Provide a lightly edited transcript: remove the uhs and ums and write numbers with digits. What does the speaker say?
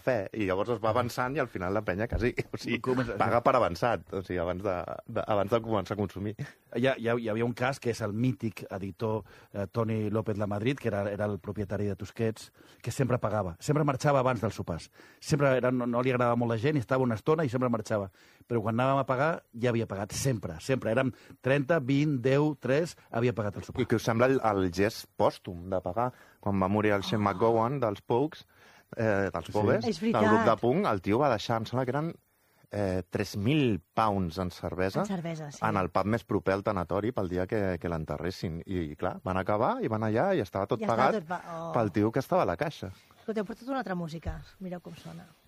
cafè, i llavors es va avançant i al final la penya quasi, o sigui, paga per avançat, o sigui, abans de començar a consumir. Hi havia un cas que és el mític editor Toni López Lamadrid, que era el propietari de Tusquets, que sempre pagava, sempre marxava abans dels sopars. Sempre no li agradava molt la gent i estava una estona i sempre marxava. Però quan anàvem a pagar, ja havia pagat, sempre. Érem 30, 20, 10, 3, havia pagat el sopar. I què us sembla el gest pòstum de pagar? Quan va morir el Shane McGowan dels Pogues, dels Pogues, del grup de punk, el tio va deixar, em sembla que eren 3.000 pounds en cervesa, en el pub més proper al tanatori pel dia que l'enterressin. I, clar, van acabar i van allà i estava tot pagat pel tio que estava a la caixa. Escolteu, porta't una altra música. Mireu com sona.